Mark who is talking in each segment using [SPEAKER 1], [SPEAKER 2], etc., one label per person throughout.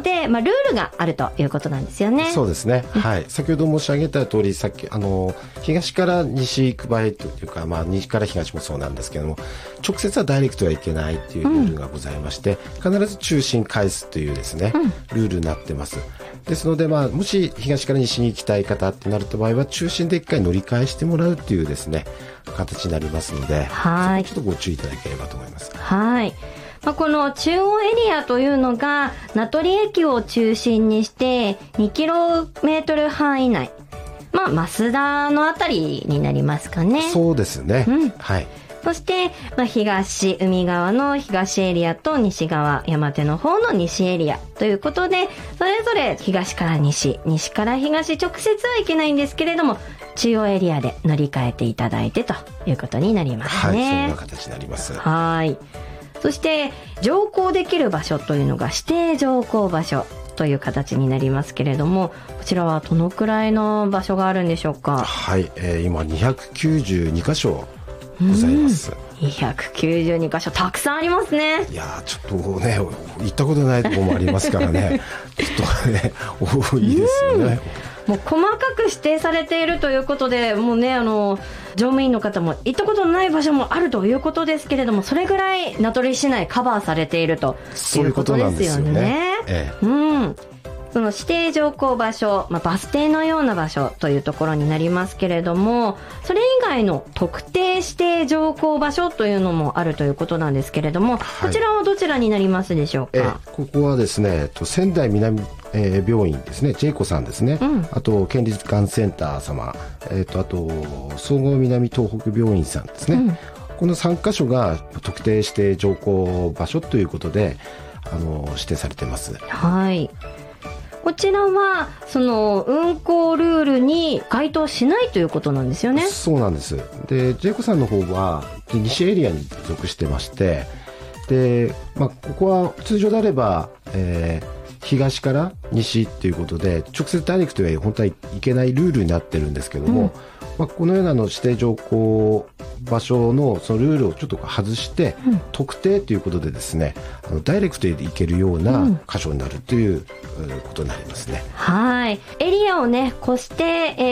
[SPEAKER 1] で、ルールがあるということなんですよね。
[SPEAKER 2] そうですね、はい、先ほど申し上げた通り、さっき東から西行く場合というか、西から東もそうなんですけども、直接はダイレクトはいけないというルールがございまして、必ず中心返すというですね、ルールになってます。ですので、もし東から西に行きたい方ってなると場合は、中心で一回乗り換えしてもらうというですね、形になりますので、
[SPEAKER 1] はい、
[SPEAKER 2] そこちょっとご注意いただければと思います。
[SPEAKER 1] はい、この中央エリアというのが名取駅を中心にして 2km 範囲内、増田のあたりになりますかね。
[SPEAKER 2] そうですね、はい。
[SPEAKER 1] そして、東海側の東エリアと西側山手の方の西エリアということで、それぞれ東から西、西から東、直接はいけないんですけれども、中央エリアで乗り換えていただいてということになりますね。
[SPEAKER 2] はい、そんな形になります。
[SPEAKER 1] はい。そして乗降できる場所というのが指定乗降場所という形になりますけれども、こちらはどのくらいの場所があるんでしょうか。
[SPEAKER 2] はい、今292箇所ございます。
[SPEAKER 1] 292箇所、たくさんありますね。
[SPEAKER 2] いやちょっとね、行ったことないところもありますからねちょっとね多いですよね。
[SPEAKER 1] もう細かく指定されているということで、もうね、乗務員の方も行ったことのない場所もあるということですけれども、それぐらい名取市内カバーされているということですよね。その指定乗降場所、バス停のような場所というところになりますけれども、それ以外の特定指定乗降場所というのもあるということなんですけれども、こちらはどちらになりますでしょうか。
[SPEAKER 2] ここはですね、仙台南病院ですね、ジェイコさんですね、あと県立がんセンター様、あと総合南東北病院さんですね、この3カ所が特定指定乗降場所ということで指定されています。
[SPEAKER 1] はい。こちらはその運行ルールに該当しないということなんですよね。
[SPEAKER 2] そうなんです。で、ジェイコさんの方は西エリアに属してまして、で、ここは通常であれば、東から西っていうことで直接ダイレクトへ本当はいけないルールになってるんですけども、このような指定乗降場所のそのルールをちょっと外して、特定ということでですね、ダイレクトで行けるような箇所になるということになりますね。
[SPEAKER 1] はい。エリアをね、越して、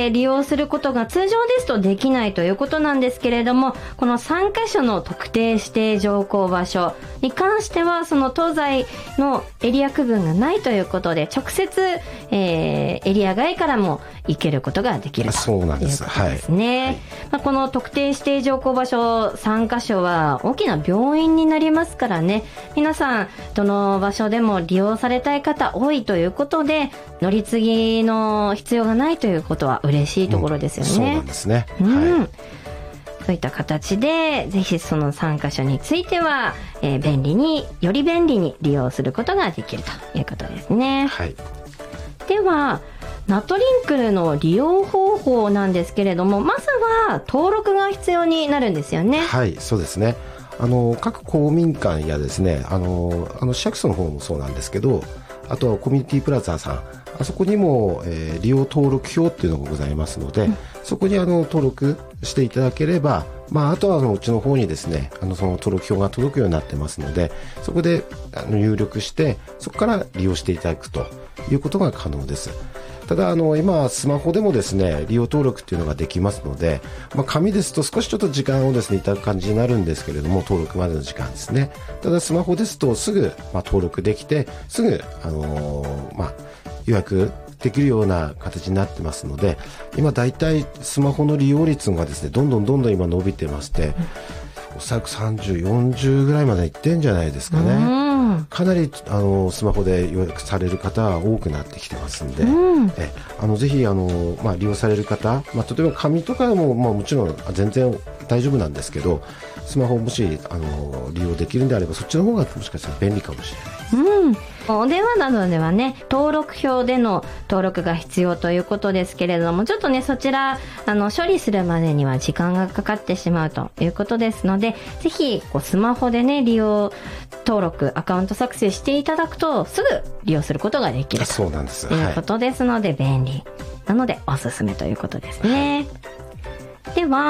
[SPEAKER 1] 利用することが通常ですとできないということなんですけれども、この3カ所の特定指定乗降場所に関しては、その東西のエリア区分がないということで、直接、エリア外からも行けることができるということですね。この特定指定乗降場所3カ所は大きな病院になりますからね、皆さんどの場所でも利用されたい方多いということで、乗り継ぎの必要がないということは嬉しいところですよね。
[SPEAKER 2] そうなんですね。
[SPEAKER 1] そういった形でぜひその3カ所については、より便利に利用することができるということですね。
[SPEAKER 2] はい。
[SPEAKER 1] ではナトリンクルの利用方法なんですけれども、まずは登録が必要になるんですよね。
[SPEAKER 2] はい、そうですね。各公民館やですね、市役所の方もそうなんですけど、あとはコミュニティプラザさん、あそこにも、利用登録表っていうのがございますので、そこに登録していただければ、あとはうちの方にですね、その登録表が届くようになってますので、そこで入力してそこから利用していただくということが可能です。ただ今スマホでもですね、利用登録っていうのができますので、紙ですと少しちょっと時間をですねいただく感じになるんですけれども、登録までの時間ですね。ただスマホですとすぐ、登録できてすぐ予約できるような形になってますので、今だいたいスマホの利用率がですねどんどん今伸びてまして、おそらく30、40ぐらいまでいってんじゃないですかね。かなりスマホで予約される方は多くなってきてますんで、ぜひ利用される方、例えば紙とかも、もちろん全然大丈夫なんですけど、スマホもし利用できるんであればそっちの方がもしかしたら便利かもしれないです。
[SPEAKER 1] お電話などではね、登録表での登録が必要ということですけれども、ちょっとねそちら処理するまでには時間がかかってしまうということですので、ぜひスマホでね利用登録アカウント作成していただくとすぐ利用することができるということですので、便利なのでおすすめということですね。では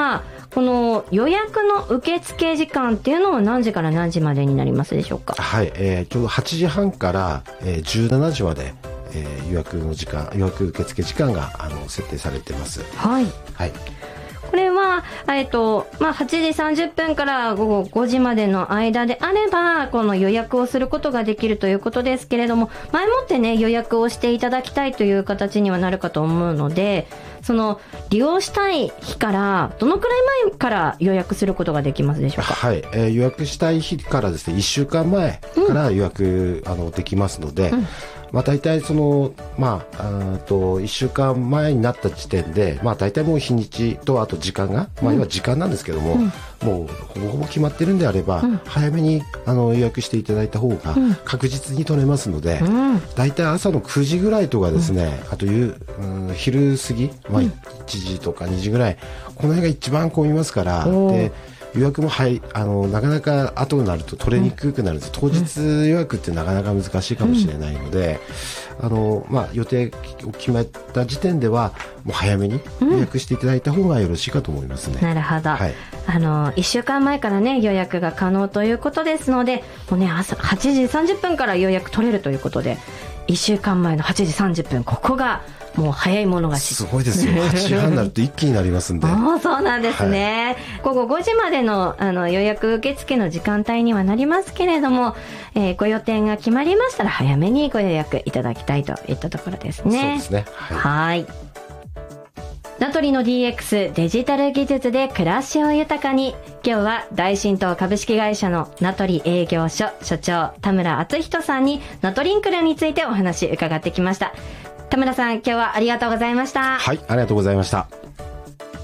[SPEAKER 1] この予約の受付時間っていうのは何時から何時までになりますでしょうか？
[SPEAKER 2] はい、ちょうど8時半から、17時まで、予約受付時間が設定されています。
[SPEAKER 1] はい。
[SPEAKER 2] はい。
[SPEAKER 1] これは、8時30分から午後5時までの間であれば、この予約をすることができるということですけれども、前もってね、予約をしていただきたいという形にはなるかと思うので、その、利用したい日から、どのくらい前から予約することができますでしょうか？
[SPEAKER 2] はい、予約したい日からですね、1週間前から予約、できますので、大体その、1週間前になった時点で、大体もう日にちとあと時間が、要は時間なんですけども、もうほぼほぼ決まってるんであれば、早めに予約していただいた方が確実に取れますので、大体朝の9時ぐらいとかですね、あと昼過ぎ、1時とか2時ぐらい、この辺が一番混みますから、で予約もなかなか後になると取れにくくなるんです。当日予約ってなかなか難しいかもしれないので、予定を決めた時点ではもう早めに予約していただいた方がよろしいかと思いますね。
[SPEAKER 1] なるほど。はい、1週間前からね、予約が可能ということですので、もうね、朝8時30分から予約取れるということで、1週間前の8時30分、ここがもう早い者勝ち。
[SPEAKER 2] すごいですよ。8時半になると一気になりますんで。
[SPEAKER 1] そうなんですね。はい、午後5時までの予約受付の時間帯にはなりますけれども、ご予定が決まりましたら早めにご予約いただきたいといったところですね。
[SPEAKER 2] そうですね。
[SPEAKER 1] はい。名取の DX デジタル技術で暮らしを豊かに。今日は大新東株式会社の名取営業所所長田村敦人さんにナトリンクルについてお話伺ってきました。田村さん、今日はありがとうございました。
[SPEAKER 2] はい、ありがとうございました。